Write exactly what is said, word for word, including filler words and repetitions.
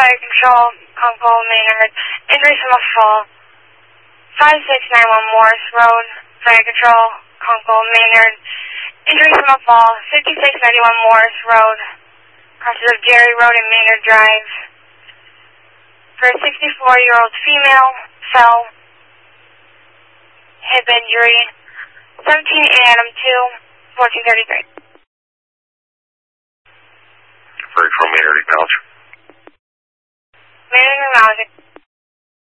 Fire Control, Conkle, Maynard. Injuries from a fall. five six nine one Morris Road, Fire Control, Conkle, Maynard. Injuries from a fall. fifty-six ninety-one Morris Road, crosses of Jerry Road and Maynard Drive. For a sixty-four-year-old female, fell. Hip injury. seventeen Adam two, fourteen thirty-three. Fire Control, Maynard, acknowledge. Maynard acknowledging.